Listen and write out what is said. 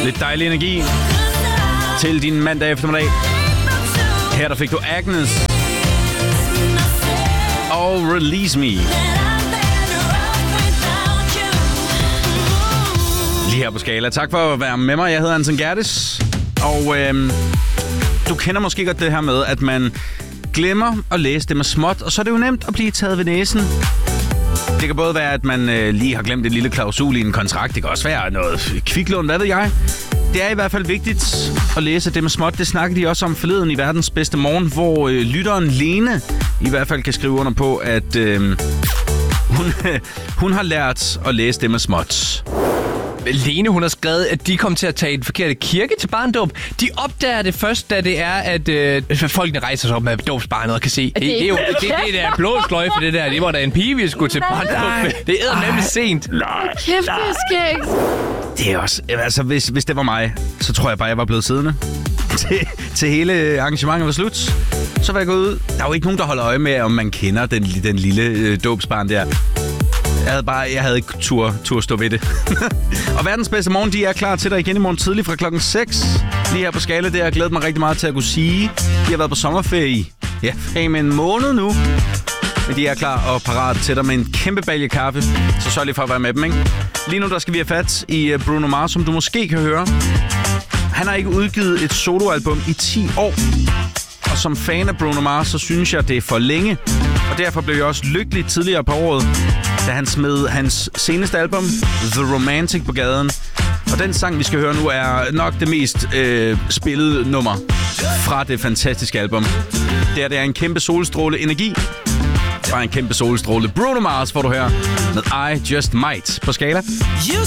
Lidt dejlig energi til din mandag eftermiddag. Her der fik du Agnes og Release Me. Lige her på Skala. Tak for at være med mig. Jeg hedder Anton Gerdes. Og du kender måske godt det her med, at man glemmer at læse det med småt, og så er det jo nemt at blive taget ved næsen. Det kan både være, at man lige har glemt et lille klausul i en kontrakt. Det kan også være noget kviklån, hvad ved jeg. Det er i hvert fald vigtigt at læse det med småt. Det snakkede de også om forleden i Verdens Bedste Morgen, hvor lytteren Lene i hvert fald kan skrive under på, at hun har lært at læse det med småt. Lene, hun har skrevet, at de kom til at tage en forkert kirke til barndåb. De opdager det først, da det er, at folkene rejser sig op med dåbsbarnet og kan se. Det er jo det der blå sløjfe, det der. Det var da en pige, vi skulle til barndåb. Det er nemlig sent. Kæft, det er skægt. Det er også... Altså, hvis det var mig, så tror jeg bare, jeg var blevet siddende. Til hele arrangementet var slut. Så var jeg gået ud. Der er jo ikke nogen, der holder øje med, om man kender den lille dåbsbarn der. Jeg havde ikke tur stå ved det. Og Verdens Bedste Morgen, de er klar til dig igen i morgen tidlig fra klokken 6. Lige her på Skala, det har jeg glædet mig rigtig meget til at kunne sige. De har været på sommerferie med en måned nu. Men de er klar og parat til dig med en kæmpe balje kaffe. Så sørg lige for at være med dem, ikke? Lige nu der skal vi have fat i Bruno Mars, som du måske kan høre. Han har ikke udgivet et soloalbum i 10 år. Og som fan af Bruno Mars, så synes jeg, det er for længe. Og derfor blev jeg også lykkelig tidligere på året, da han smed hans seneste album, The Romantic, på gaden. Og den sang, vi skal høre nu, er nok det mest spillede nummer fra det fantastiske album. Det er en kæmpe solstråle energi. Bare en kæmpe solstråle. Bruno Mars får du her med I Just Might på Skala.